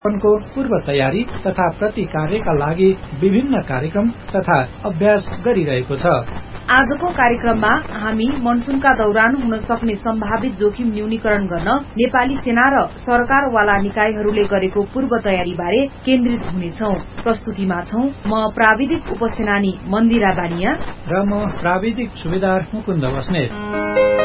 को पूर्व तयारी तथा प्रतिकार्यका लागि विभिन्न कार्यक्रम तथा अभ्यास गरिरहेको छ। आजको कार्यक्रममा हामी मनसूनका दौरान हुन सक्ने सम्भावित जोखिम न्यूनीकरण गर्न नेपाली सेना र सरकारवाला निकायहरूले गरेको पूर्व तयारी बारे केन्द्रित हुनेछौं। प्रस्तुतिमा छौं म प्राविधिक उपसेनानी मन्दिरा बानिया र म प्राविधिक सुबेदार मुकुन्द बस्नेत।